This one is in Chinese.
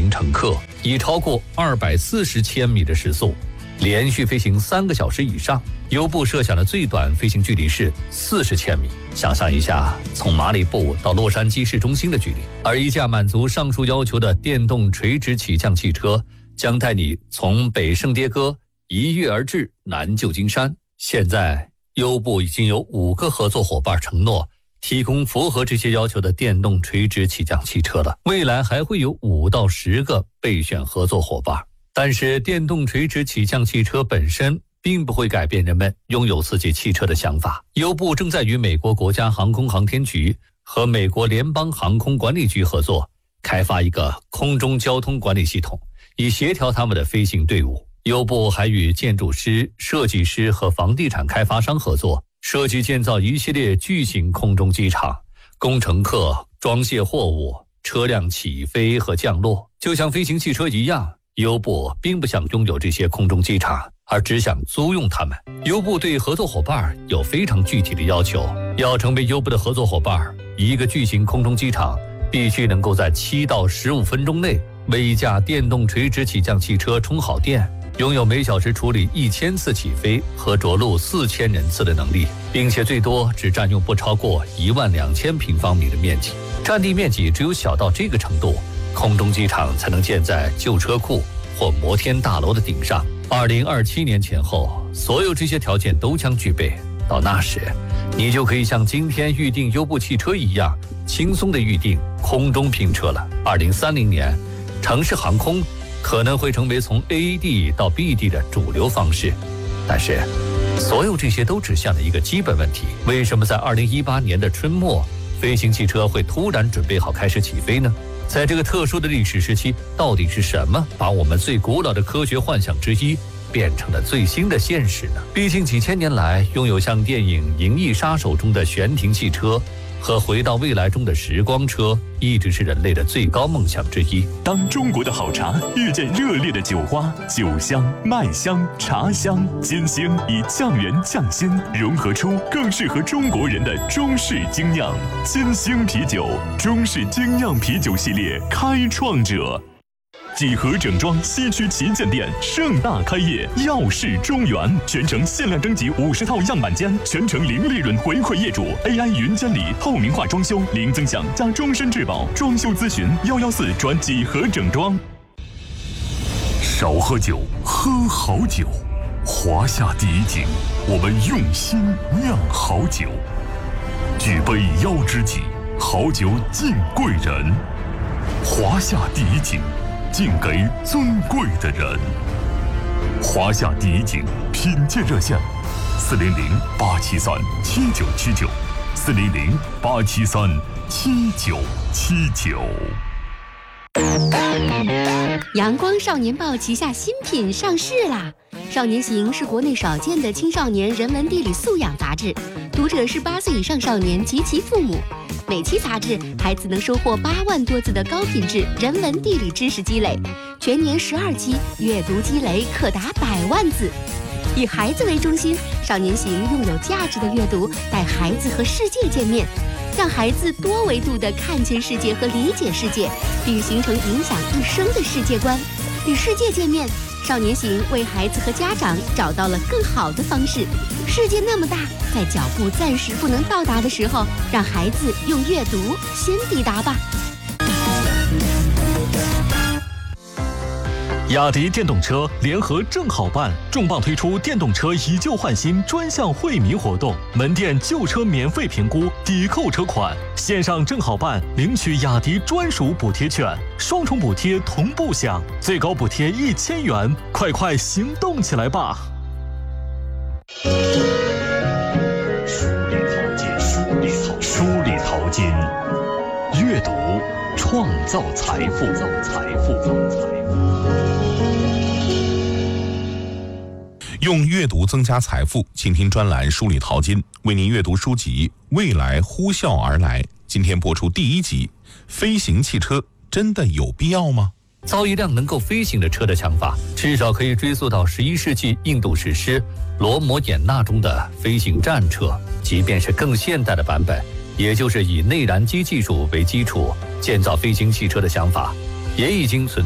名乘客，以超过240千米的时速连续飞行3个小时以上。优步设想的最短飞行距离是40千米，想象一下从马里布到洛杉矶市中心的距离。而一架满足上述要求的电动垂直起降汽车将带你从北圣迭戈一跃而至南旧金山。现在优步已经有5个合作伙伴承诺提供符合这些要求的电动垂直起降汽车了，未来还会有5到10个备选合作伙伴。但是电动垂直起降汽车本身并不会改变人们拥有自己汽车的想法。优步正在与美国国家航空航天局和美国联邦航空管理局合作，开发一个空中交通管理系统，以协调他们的飞行队伍。优步还与建筑师、设计师和房地产开发商合作，设计建造一系列巨型空中机场，供乘客装卸货物、车辆起飞和降落。就像飞行汽车一样，优步并不想拥有这些空中机场，而只想租用它们。优步对合作伙伴有非常具体的要求，要成为优步的合作伙伴，一个巨型空中机场必须能够在7到15分钟内为一架电动垂直起降汽车充好电，拥有每小时处理1000次起飞和着陆4000人次的能力，并且最多只占用不超过12000平方米的面积。占地面积只有小到这个程度，空中机场才能建在旧车库或摩天大楼的顶上。2027年前后，所有这些条件都将具备。到那时，你就可以像今天预订优步汽车一样，轻松地预订空中拼车了。2030年，城市航空可能会成为从 A 地到 B 地的主流方式。但是，所有这些都指向了一个基本问题：为什么在2018年的春末，飞行汽车会突然准备好开始起飞呢？在这个特殊的历史时期，到底是什么把我们最古老的科学幻想之一变成了最新的现实呢？毕竟几千年来，拥有像电影《银翼杀手》中的悬停汽车和回到未来中的时光车，一直是人类的最高梦想之一。 当中国的好茶遇见热烈的酒花，酒香、麦香、茶香、金星以酱园匠心融合出更适合中国人的中式精酿。金星啤酒，中式精酿啤酒系列开创者。几何整装西区旗舰店盛大开业，耀世中原，全程限量征集50套样板间，全程零利润回馈业主 ，AI 云监理，透明化装修，零增享加终身质保。装修咨询114转几何整装。少喝酒，喝好酒。华夏第一景，我们用心酿好酒。举杯邀知己，好酒敬贵人。华夏第一景，敬给尊贵的人。华夏第一景品鉴热线：400-873-7979，400-873-7979。 阳光少年报旗下新品上市啦！少年行是国内少见的青少年人文地理素养杂志，读者是8岁以上少年及其父母。每期杂志，孩子能收获8万多字的高品质人文地理知识积累，全年12期，阅读积累可达100万字。以孩子为中心，少年行用有价值的阅读带孩子和世界见面，让孩子多维度地看见世界和理解世界，并形成影响一生的世界观。与世界见面，少年行为孩子和家长找到了更好的方式。世界那么大，在脚步暂时不能到达的时候，让孩子用阅读先抵达吧。 雅迪电动车联合正好办重磅推出电动车以旧换新专项惠民活动，门店旧车免费评估，抵扣车款，线上正好办领取雅迪专属补贴券，双重补贴同步享，最高补贴1000元，快行动起来吧！梳理淘金，阅读创造财富。 用阅读增加财富，请听专栏梳理淘金，为您阅读书籍《未来呼啸而来》。今天播出第1集：飞行汽车真的有必要吗？ 造一辆能够飞行的车的想法，至少可以追溯到11世纪印度史诗《罗摩衍那》中的飞行战车。即便是更现代的版本，也就是以内燃机技术为基础建造飞行汽车的想法，也已经存